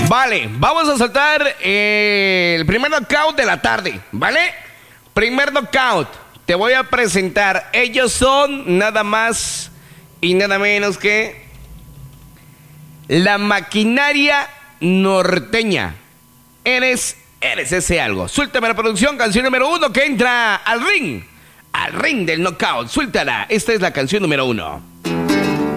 Vale, vamos a saltar el primer knockout de la tarde, ¿vale? Primer knockout, te voy a presentar. Ellos son nada más y nada menos que la Maquinaria Norteña. Eres ese algo. Suéltame la producción, canción número 1 que entra al ring del knockout. Suéltala, esta es la canción número 1.